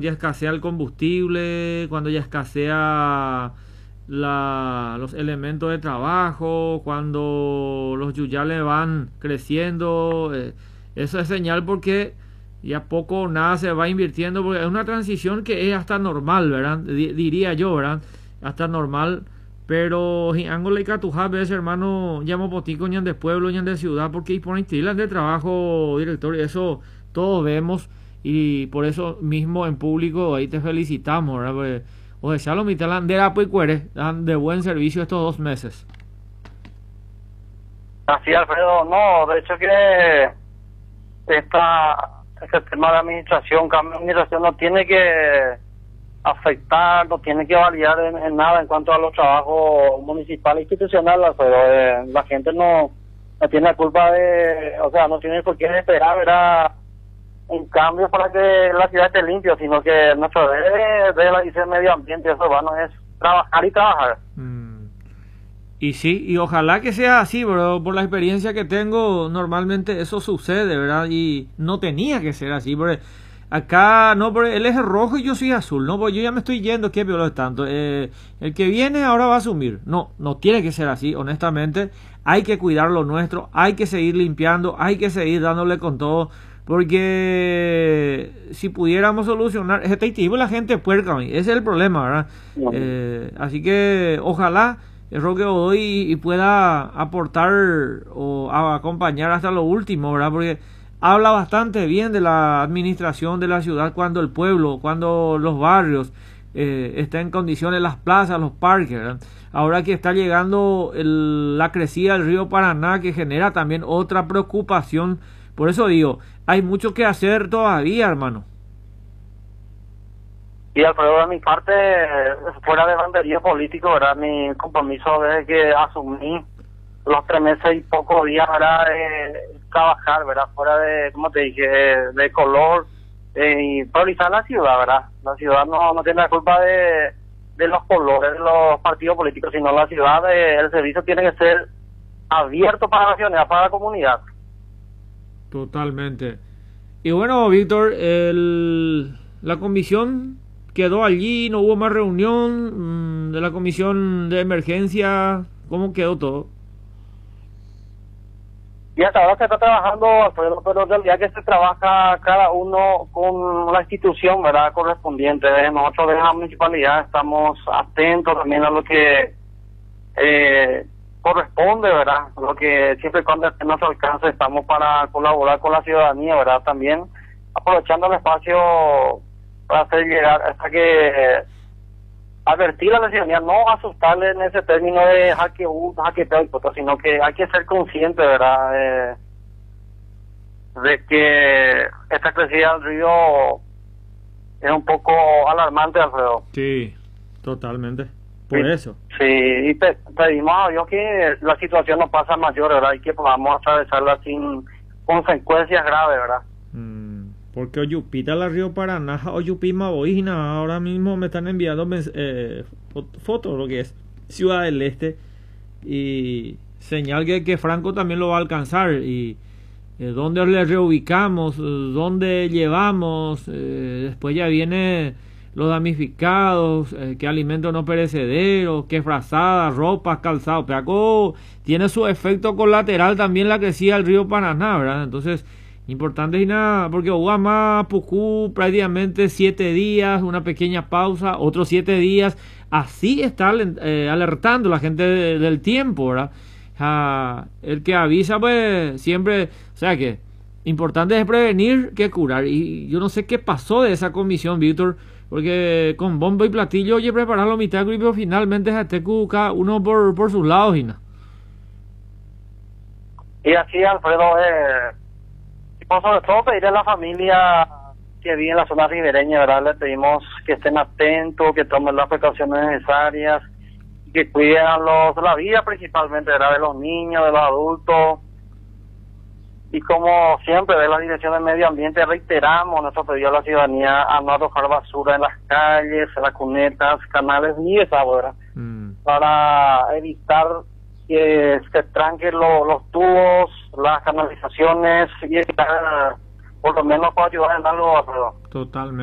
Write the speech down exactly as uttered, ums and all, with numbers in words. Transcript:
ya escasea el combustible, cuando ya escasea la, los elementos de trabajo, cuando los yuyales van creciendo, eh, eso es señal porque ya poco o nada se va invirtiendo, porque es una transición que es hasta normal, ¿verdad? D- diría yo, ¿verdad? Hasta normal, pero Angola y Catujá, ves, hermano, llamo potico, ñan de pueblo, ñan de ciudad, porque ponen tilas de trabajo, director, y eso todos vemos, y por eso mismo en público ahí te felicitamos, ¿verdad? Porque, o sea, lo mitad landera pues cuere, dan de buen servicio estos dos meses. Así, Alfredo, no, de hecho que esta, este tema de administración, cambio de administración no tiene que afectar, no tiene que validar en, en nada en cuanto a los trabajos municipales e institucionales, pero eh, la gente no, no tiene la culpa de, o sea, no tiene por qué esperar, ¿verdad?, un cambio para que la ciudad esté limpia, sino que nuestro deber de la dirección de medio ambiente eso urbano es trabajar y trabajar. Mm. Y sí, y ojalá que sea así, bro, por la experiencia que tengo, normalmente eso sucede, ¿verdad? Y no tenía que ser así, porque acá, no, porque él es rojo y yo soy azul, no, pues yo ya me estoy yendo, qué peor es tanto. Eh, el que viene ahora va a asumir. No, no tiene que ser así, honestamente. Hay que cuidar lo nuestro, hay que seguir limpiando, hay que seguir dándole con todo. Porque si pudiéramos solucionar, este tipo la gente puerca, ese es el problema, ¿verdad? No. Eh, así que ojalá el Roque Godoy y, y pueda aportar o a acompañar hasta lo último, ¿verdad? Porque habla bastante bien de la administración de la ciudad cuando el pueblo, cuando los barrios eh, están en condiciones, las plazas, los parques, ¿verdad? Ahora que está llegando el, la crecida del río Paraná, que genera también otra preocupación. Por eso digo, hay mucho que hacer todavía, hermano. Y Alfredo, de mi parte, fuera de banderío político, ¿verdad?, mi compromiso desde que asumí los tres meses y pocos días, ¿verdad?, de trabajar, ¿verdad?, fuera de, como te dije, de, de color, eh, y priorizar la ciudad, ¿verdad? La ciudad no, no tiene la culpa de, de los colores de los partidos políticos, sino la ciudad, de, el servicio tiene que ser abierto para la ciudadanía, para la comunidad. Totalmente. Y bueno, Víctor, el, la comisión quedó allí, no hubo más reunión mmm, de la comisión de emergencia. ¿Cómo quedó todo? Y hasta ahora se está trabajando, Alfredo, pero en realidad que se trabaja cada uno con la institución, ¿verdad?, correspondiente. Nosotros de la municipalidad estamos atentos también a lo que eh, corresponde, ¿verdad? Lo que siempre y cuando esté en nuestro alcance estamos para colaborar con la ciudadanía, ¿verdad? También aprovechando el espacio para hacer llegar, hasta que eh, advertir a la ciudadanía, no asustarle en ese término de jaque uh, jaqueteo, sino que hay que ser consciente, ¿verdad?, eh, de que esta crecida del río es un poco alarmante, Alfredo. Sí, totalmente. Por sí, eso. Sí, y pe pedimos a Dios que la situación no pase a mayor, ¿verdad?, y que podamos atravesarla sin consecuencias graves, ¿verdad? Mm, porque Oyupita, la Río Paraná, Oyupima, Boígina, ahora mismo me están enviando eh, fotos, lo que es Ciudad del Este, y señal que, que Franco también lo va a alcanzar, y eh, dónde le reubicamos, dónde llevamos, eh, después ya viene los damnificados, eh, qué alimentos no perecederos, qué frazadas, ropas, calzados. Pero tiene su efecto colateral también la crecida del río Paraná, ¿verdad? Entonces, importante y nada, porque Uguama, Pucú, prácticamente siete días, una pequeña pausa, otros siete días. Así está eh, alertando la gente de, del tiempo, ¿verdad? Ah, el que avisa, pues, siempre, o sea que, importante es prevenir que curar. Y yo no sé qué pasó de esa comisión, Víctor, porque con bombo y platillo, oye, preparar la mitad, pero finalmente es este cada uno por, por sus lados, y no. Y así, Alfredo, eh, y por sobre todo pedirle a la familia que vive en la zona ribereña, ¿verdad? Le pedimos que estén atentos, que tomen las precauciones necesarias, que cuiden los, la vida principalmente, ¿verdad?, de los niños, de los adultos. Y como siempre, de la Dirección de Medio Ambiente, reiteramos nuestro pedido a la ciudadanía a no arrojar basura en las calles, en las cunetas, canales ni desagüe, ¿verdad? Mm. Para evitar que se tranquen lo, los tubos, las canalizaciones, y evitar, por lo menos, para ayudar en algo. Totalmente.